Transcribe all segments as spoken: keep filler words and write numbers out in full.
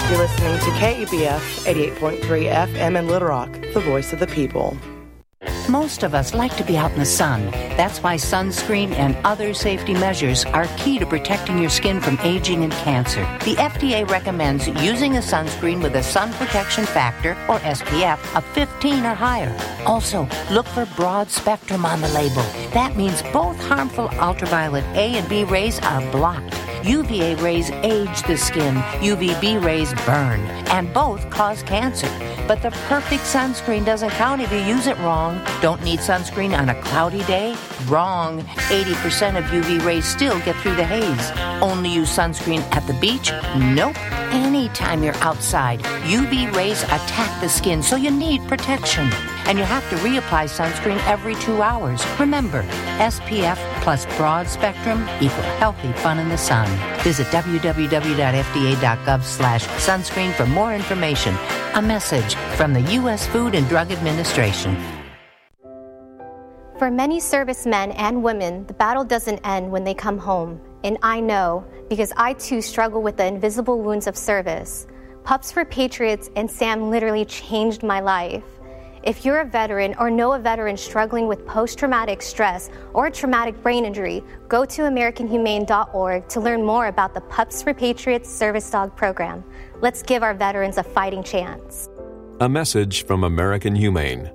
You're listening to K E B F eighty-eight point three F M in Little Rock, the voice of the people. Most of us like to be out in the sun. That's why sunscreen and other safety measures are key to protecting your skin from aging and cancer. The F D A recommends using a sunscreen with a sun protection factor, or S P F, of fifteen or higher. Also, look for broad spectrum on the label. That means both harmful ultraviolet A and B rays are blocked. U V A rays age the skin, U V B rays burn, and both cause cancer. But the perfect sunscreen doesn't count if you use it wrong. Don't need sunscreen on a cloudy day? Wrong. eighty percent of U V rays still get through the haze. Only use sunscreen at the beach? Nope. Anytime you're outside, U V rays attack the skin, so you need protection. And you have to reapply sunscreen every two hours. Remember, S P F plus broad spectrum equal healthy fun in the sun. Visit w w w dot f d a dot gov slash sunscreen for more information. A message from the U S Food and Drug Administration. For many servicemen and women, the battle doesn't end when they come home. And I know, because I too struggle with the invisible wounds of service. Pups for Patriots and Sam literally changed my life. If you're a veteran or know a veteran struggling with post-traumatic stress or a traumatic brain injury, go to american humane dot org to learn more about the Pups for Patriots Service Dog Program. Let's give our veterans a fighting chance. A message from American Humane.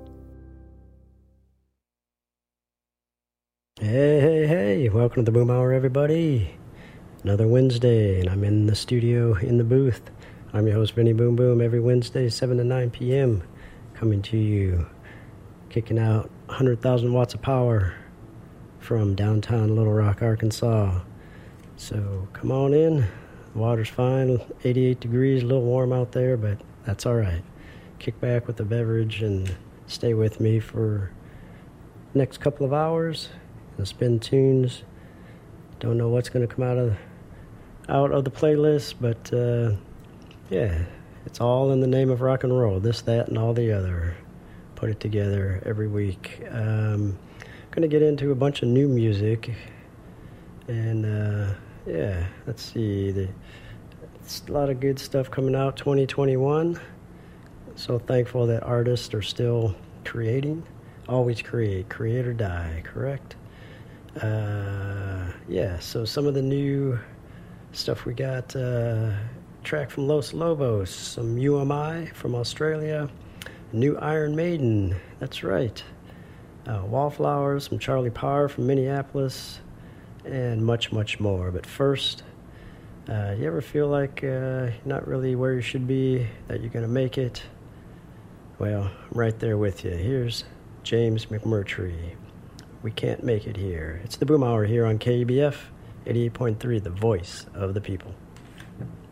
Hey, hey, hey, welcome to the Boom Hour, everybody. Another Wednesday, and I'm in the studio, in the booth. I'm your host, Vinny Boom Boom, every Wednesday, seven to nine p.m., coming to you, kicking out one hundred thousand watts of power from downtown Little Rock, Arkansas. So come on in. The water's fine, eighty-eight degrees, a little warm out there, but that's all right. Kick back with a beverage and stay with me for the next couple of hours and spin tunes. Don't know what's going to come out of out of the playlist, but uh, yeah, it's all in the name of rock and roll. This, that, and all the other. Put it together every week. Um, going to get into a bunch of new music, and uh, yeah, let's see. The, it's a lot of good stuff coming out. twenty twenty-one. So thankful that artists are still creating. Always create, create or die. Correct. Uh, yeah. So some of the new stuff we got. Uh, track from Los Lobos, some U M I from Australia, new Iron Maiden, that's right, uh, Wallflowers from Charlie Parr from Minneapolis, and much, much more. But first, uh, you ever feel like uh, you're not really where you should be, that you're going to make it? Well, I'm right there with you. Here's James McMurtry. We Can't Make It Here. It's the Boom Hour here on K E B F eighty-eight point three, the voice of the people.